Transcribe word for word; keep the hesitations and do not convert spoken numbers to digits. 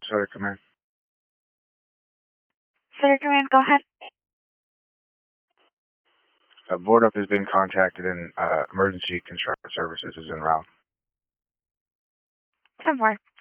Sutter Command. Sutter Command, go ahead. Uh, board up has been contacted and uh, emergency construction services is en route. Some more.